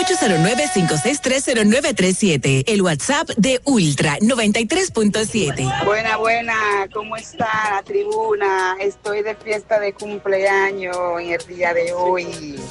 809-5630937. El WhatsApp de Ultra 93.7. Buena, ¿cómo está la tribuna? Estoy de fiesta de cumpleaños en el día de hoy.